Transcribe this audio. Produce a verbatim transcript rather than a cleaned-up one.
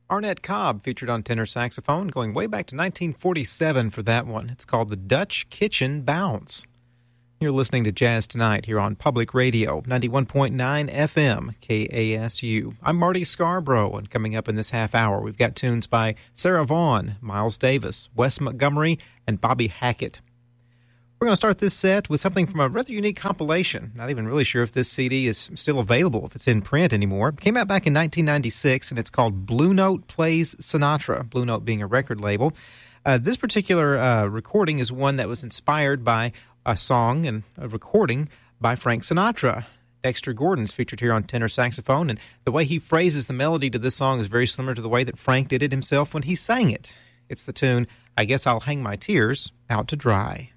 Arnett Cobb featured on tenor saxophone, going way back to nineteen forty-seven for that one. It's called The Dutch Kitchen Bounce. You're listening to Jazz Tonight here on Public Radio, ninety-one point nine F M, K A S U. I'm Marty Scarborough, and coming up in this half hour, we've got tunes by Sarah Vaughan, Miles Davis, Wes Montgomery, and Bobby Hackett. We're going to start this set with something from a rather unique compilation. Not even really sure if this C D is still available, if it's in print anymore. It came out back in nineteen ninety-six, and it's called Blue Note Plays Sinatra, Blue Note being a record label. Uh, this particular uh, recording is one that was inspired by a song and a recording by Frank Sinatra. Dexter Gordon's featured here on tenor saxophone, and the way he phrases the melody to this song is very similar to the way that Frank did it himself when he sang it. It's the tune, I Guess I'll Hang My Tears Out to Dry.